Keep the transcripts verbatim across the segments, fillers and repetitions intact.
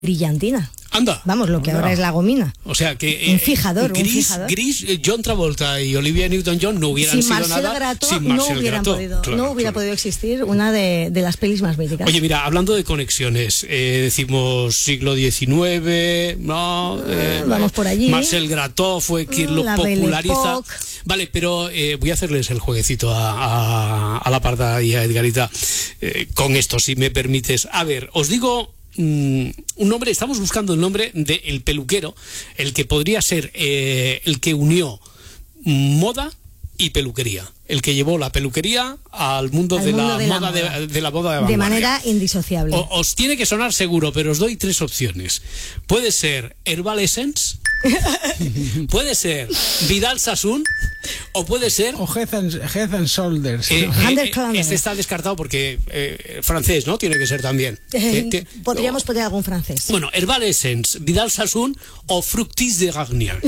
brillantina. Anda. Vamos, lo que Anda. ahora es la gomina. O sea que... Eh, un fijador, gris, un fijador. Gris, John Travolta y Olivia Newton-John no hubieran sin sido Marcel nada Grato, sin no Marcel hubieran Grato. podido, Claro, no hubiera claro. podido existir una de, de las pelis más míticas. Oye, mira, hablando de conexiones, eh, decimos siglo diecinueve, ¿no? Eh, Vamos por allí. Marcel Grato fue quien lo La Belle populariza. Époque. Vale, pero eh, voy a hacerles el jueguecito a, a, a la Parda y a Edgarita eh, con esto, si me permites. A ver, os digo... un nombre, estamos buscando el nombre del el peluquero, el que podría ser eh, el que unió moda y peluquería, el que llevó la peluquería al mundo, Al de, mundo la de la moda, moda. de, de la moda de De vanguardia. manera indisociable. O, os tiene que sonar seguro, pero os doy tres opciones. Puede ser Herbal Essence, puede ser Vidal Sassoon, o puede ser... O Head and, Head and Shoulders. Eh, ¿no? eh, Under eh, Clown. este está descartado porque eh, francés, ¿no? Tiene que ser también. Eh, Ti- ti- Podríamos poner algún francés. Bueno, Herbal Essence, Vidal Sassoon o Fructis de Garnier.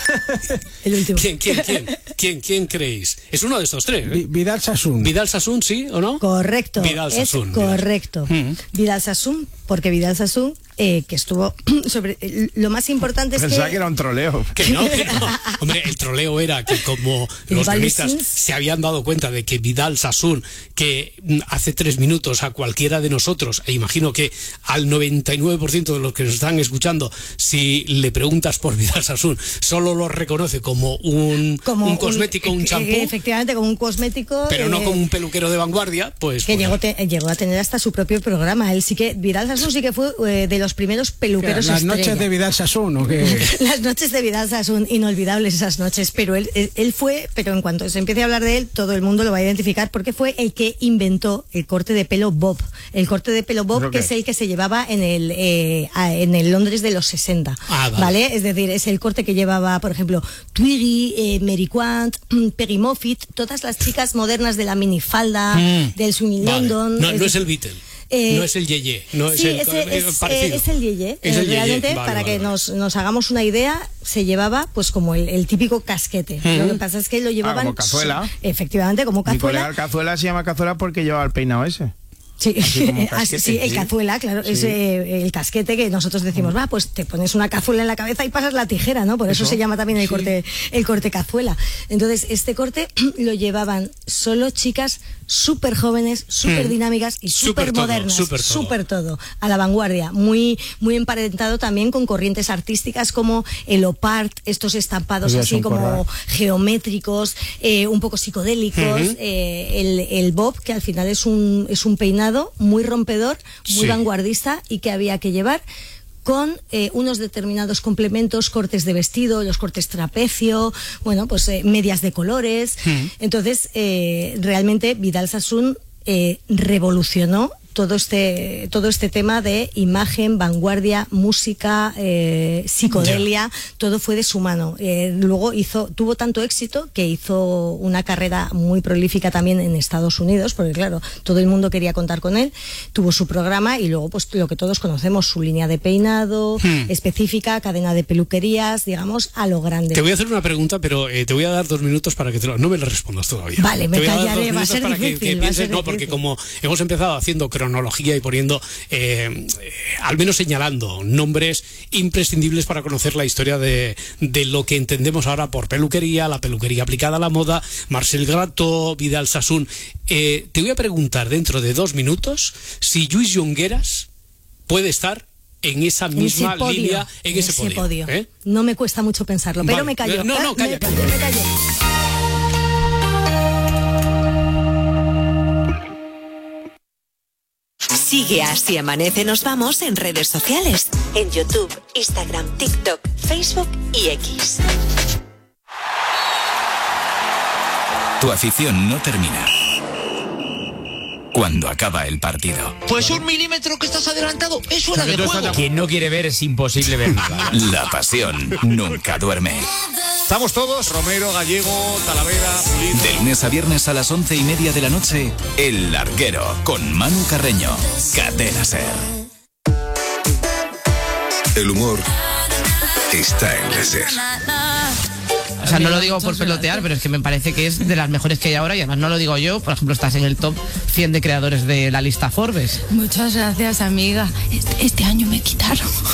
El último. ¿Quién, quién, quién, quién, quién creéis? Es uno de estos tres. ¿eh? Vi- Vidal Sassoon. Vidal Sassoon, ¿sí o no? Correcto. Vidal es Sassoon, Vidal. correcto. Mm. Vidal Sassoon, porque Vidal Sassoon, eh, que estuvo sobre... Lo más importante es Pensaba que... que era un troleo. Que no, que no. Hombre, el troleo era que como los Vidal guionistas Sassoon. se habían dado cuenta de que Vidal Sassoon, que mm, hace tres minutos a cualquiera de nosotros, e imagino que al noventa y nueve por ciento de los que nos están escuchando, si le preguntas por Vidal Sassoon, solo lo reconoce como un, como un cosmético, un eh, champú, Efectivamente, como un cosmético. pero no eh, como un peluquero de vanguardia, pues... Que pues, llegó, te- llegó a tener hasta su propio programa. Él sí que, Vidal Sassoon sí que fue eh, de los primeros peluqueros Las estrella. noches de Vidal Sassoon, ¿o qué? Las noches de Vidal Sassoon, inolvidables esas noches, pero él, él, él fue, pero en cuanto se empiece a hablar de él, todo el mundo lo va a identificar porque fue el que inventó el corte de pelo bob. El corte de pelo bob, ¿Eso que qué es el que se llevaba en el, eh, a- en el Londres de los sesenta. Ah, vale. Es decir, es el corte que llevaba, por ejemplo, Twiggy, eh, Mary Quant, Peggy Moffitt, todas las chicas modernas de la minifalda, Mm, del Swing vale. London. No, es no es decir, el Beatle. Eh, no es el Yeye, no sí, es el, ese eh, es, parecido. eh, es el Yeye. Es Eh, el Yeye. Realmente, Vale, para vale, que vale. Nos, nos hagamos una idea, se llevaba pues como el, el típico casquete. Lo que pasa es que lo llevaban... como cazuela. Efectivamente, como Mi colega cazuela. el cazuela se llama cazuela porque lleva el peinado ese. Sí, Así como un así, casquete, sí, el sí. cazuela, claro, es eh, el casquete que nosotros decimos, va, pues te pones una cazuela en la cabeza y pasas la tijera, ¿no? Por eso, Eso. se llama también el Sí. corte, el corte cazuela. Entonces, este corte lo llevaban solo chicas súper jóvenes, súper dinámicas y Súper súper todo, modernas, súper todo. súper todo, a la vanguardia, muy, muy emparentado también con corrientes artísticas como el op art, estos estampados Pues ya así son como corra. geométricos, eh, un poco psicodélicos, Ujú. eh, el, el bob, que al final es un, es un peinado muy rompedor, muy Sí. vanguardista y que había que llevar con eh, unos determinados complementos, cortes de vestido, los cortes trapecio, bueno, pues eh, medias de colores. Entonces, eh, realmente Vidal Sassoon eh, revolucionó todo este todo este tema de imagen, vanguardia, música, eh, psicodelia, todo fue de su mano. Eh, luego hizo tuvo tanto éxito que hizo una carrera muy prolífica también en Estados Unidos, porque claro, todo el mundo quería contar con él. Tuvo su programa y luego pues lo que todos conocemos, su línea de peinado Hmm. específica, cadena de peluquerías, digamos, a lo grande. Te voy a hacer una pregunta, pero eh, te voy a dar dos minutos para que te lo... No me la respondas todavía. Vale, me Te voy a dar callaré, dos va a minutos ser para que- difícil, que va a pienses, ser no, porque difícil. como hemos empezado haciendo cronología y poniendo, eh, eh, al menos señalando nombres imprescindibles para conocer la historia de, de lo que entendemos ahora por peluquería, la peluquería aplicada a la moda, Marcel Grato, Vidal Sassoon. Eh, te voy a preguntar dentro de dos minutos si Lluís Llongueras puede estar en esa En misma ese podio, línea, en, ese, podio. ¿eh? No me cuesta mucho pensarlo, pero Vale. me callo. No, no, Ah, calla, me, calla. me callo. Sigue a Así Amanece Nos Vamos en redes sociales, en YouTube, Instagram, TikTok, Facebook y X. Tu afición no termina cuando acaba el partido. Pues un milímetro que estás adelantado es fuera de juego. Quien no quiere ver es imposible ver nada. La pasión nunca duerme. Estamos todos, Romero, Gallego, Talavera, Pulido. De lunes a viernes a las once y media de la noche, El Larguero, con Manu Carreño, Cadena Ser. El humor está en la Ser. O sea, no lo digo por pelotear, pero es que me parece que es de las mejores que hay ahora y además no lo digo yo. Por ejemplo, estás en el top cien de creadores de la lista Forbes. Muchas gracias, amiga. Este, este año me quitaron.